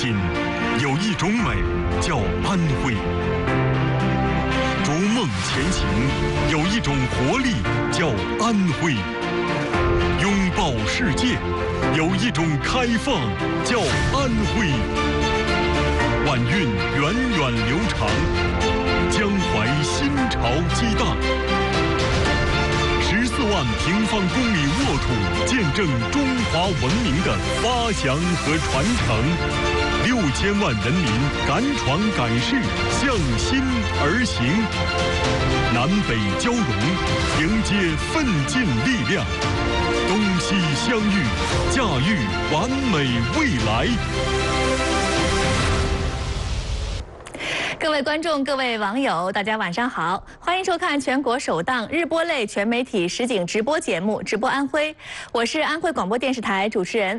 今，有一种美叫安徽；逐梦前行，有一种活力叫安徽；拥抱世界，有一种开放叫安徽。晚运源远流长，江淮新潮激荡。14万平方公里沃土，见证中华文明的发祥和传承。6000万人民敢闯敢试，向心而行。南北交融，迎接奋进力量。东西相遇，驾驭完美未来。 各位观众、各位网友，大家晚上好，欢迎收看全国首档日播类全媒体实景直播节目《直播安徽》，我是安徽广播电视台主持人